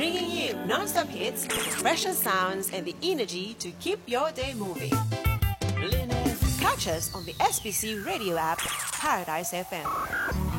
bringing you non-stop hits, freshest sounds, and the energy to keep your day moving. Catch us on the SBC radio app, Paradise FM.